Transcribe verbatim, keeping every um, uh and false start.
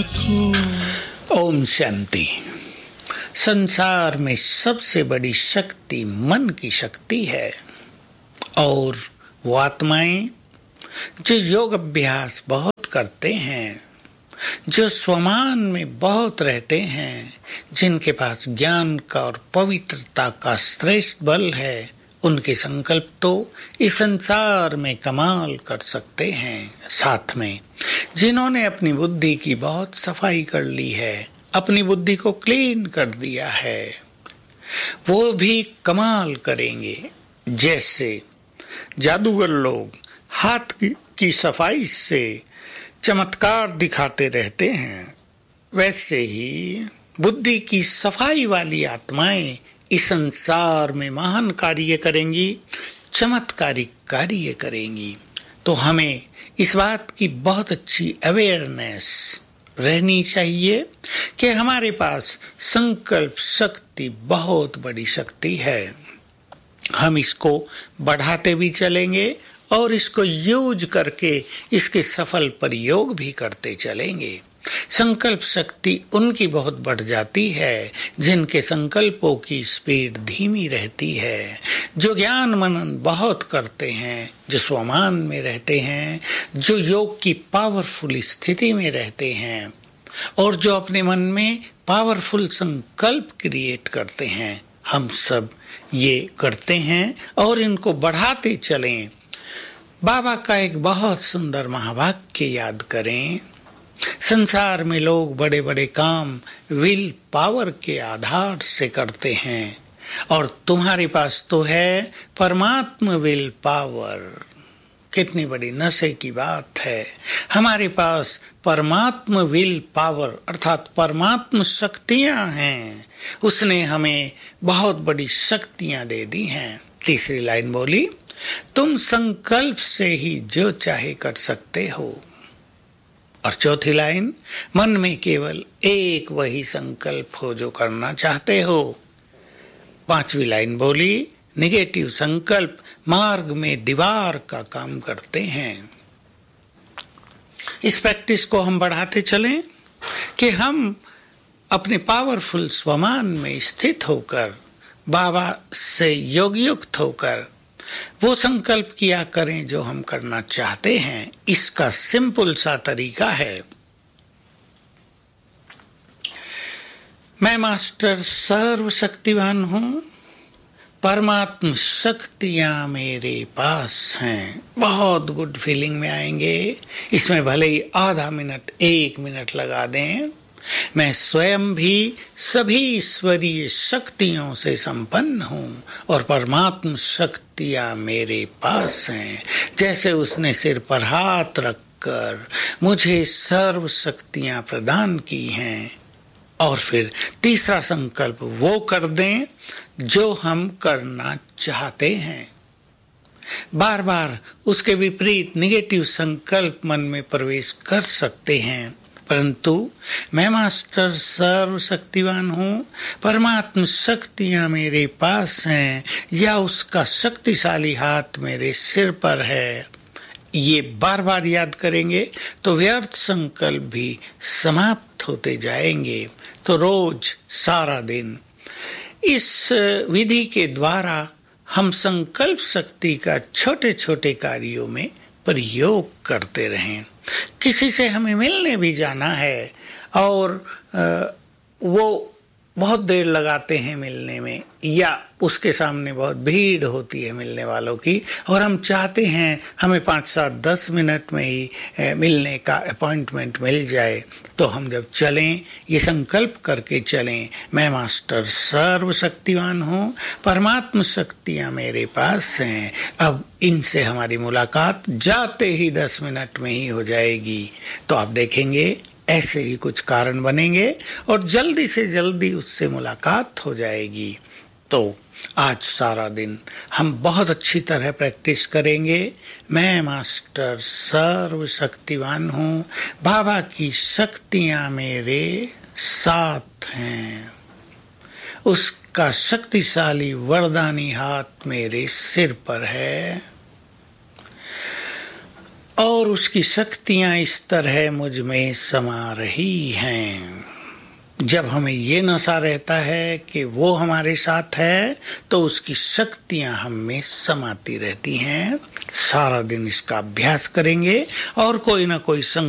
रखो। ओम शांति। संसार में सबसे बड़ी शक्ति मन की शक्ति है और वो आत्माएं जो योग अभ्यास बहुत करते हैं, जो स्वमान में बहुत रहते हैं, जिनके पास ज्ञान का और पवित्रता का श्रेष्ठ बल है, उनके संकल्प तो इस संसार में कमाल कर सकते हैं। साथ में जिन्होंने अपनी बुद्धि की बहुत सफाई कर ली है, अपनी बुद्धि को क्लीन कर दिया है, वो भी कमाल करेंगे। जैसे जादूगर लोग हाथ की, की सफाई से चमत्कार दिखाते रहते हैं, वैसे ही बुद्धि की सफाई वाली आत्माएं इस संसार में महान कार्य करेंगी, चमत्कारिक कार्य करेंगी। तो हमें इस बात की बहुत अच्छी अवेयरनेस रहनी चाहिए कि हमारे पास संकल्प शक्ति बहुत बड़ी शक्ति है। हम इसको बढ़ाते भी चलेंगे और इसको यूज करके इसके सफल प्रयोग भी करते चलेंगे। संकल्प शक्ति उनकी बहुत बढ़ जाती है जिनके संकल्पों की स्पीड धीमी रहती है, जो ज्ञान मनन बहुत करते हैं, जो स्वमान में रहते हैं, जो योग की पावरफुल स्थिति में रहते हैं और जो अपने मन में पावरफुल संकल्प क्रिएट करते हैं। हम सब ये करते हैं और इनको बढ़ाते चलें। बाबा का एक बहुत सुंदर महावाक्य याद करें। संसार में लोग बड़े बड़े काम विल पावर के आधार से करते हैं और तुम्हारे पास तो है परमात्मा विल पावर। कितनी बड़ी नशे की बात है। हमारे पास परमात्मा विल पावर अर्थात परमात्मा शक्तियां हैं। उसने हमें बहुत बड़ी शक्तियां दे दी हैं। तीसरी लाइन बोली, तुम संकल्प से ही जो चाहे कर सकते हो। और चौथी लाइन, मन में केवल एक वही संकल्प हो जो करना चाहते हो। पांचवी लाइन बोली, निगेटिव संकल्प मार्ग में दीवार का काम करते हैं। इस प्रैक्टिस को हम बढ़ाते चलें कि हम अपने पावरफुल स्वमान में स्थित होकर, बाबा से योग युक्त होकर वो संकल्प किया करें जो हम करना चाहते हैं। इसका सिंपल सा तरीका है, मैं मास्टर सर्वशक्तिवान हूं, परमात्म शक्तियां मेरे पास हैं। बहुत गुड फीलिंग में आएंगे। इसमें भले ही आधा मिनट एक मिनट लगा दें। मैं स्वयं भी सभी ईश्वरीय शक्तियों से संपन्न हूँ और परमात्म शक्तियां मेरे पास हैं। जैसे उसने सिर पर हाथ रखकर मुझे सर्व शक्तियां प्रदान की हैं। और फिर तीसरा संकल्प वो कर दें जो हम करना चाहते हैं। बार बार उसके विपरीत निगेटिव संकल्प मन में प्रवेश कर सकते हैं, परंतु मैं मास्टर सर्वशक्तिवान हूँ, परमात्म शक्तियाँ मेरे पास हैं या उसका शक्तिशाली हाथ मेरे सिर पर है, ये बार बार याद करेंगे तो व्यर्थ संकल्प भी समाप्त होते जाएंगे। तो रोज सारा दिन इस विधि के द्वारा हम संकल्प शक्ति का छोटे छोटे कार्यों में प्रयोग करते रहें। किसी से हमें मिलने भी जाना है और वो बहुत देर लगाते हैं मिलने में, या उसके सामने बहुत भीड़ होती है मिलने वालों की और हम चाहते हैं हमें पाँच सात दस मिनट में ही मिलने का अपॉइंटमेंट मिल जाए, तो हम जब चलें ये संकल्प करके चलें, मैं मास्टर सर्वशक्तिवान हूँ, परमात्म शक्तियाँ मेरे पास हैं, अब इनसे हमारी मुलाकात जाते ही दस मिनट में ही हो जाएगी। तो आप देखेंगे ऐसे ही कुछ कारण बनेंगे और जल्दी से जल्दी उससे मुलाकात हो जाएगी। तो आज सारा दिन हम बहुत अच्छी तरह प्रैक्टिस करेंगे। मैं मास्टर सर्वशक्तिवान हूँ, बाबा की शक्तियाँ मेरे साथ हैं, उसका शक्तिशाली वरदानी हाथ मेरे सिर पर है। और उसकी शक्तियां इस तरह मुझ में समा रही हैं। जब हमें ये नशा रहता है कि वो हमारे साथ है तो उसकी शक्तियां हम में समाती रहती हैं। सारा दिन इसका अभ्यास करेंगे और कोई ना कोई संग